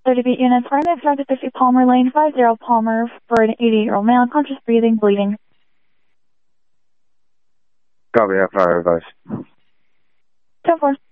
30 units, RMF 550 Palmer Lane, 50 Palmer for an 80-year-old male, conscious breathing, bleeding. Copy, have fire advice. 10-4.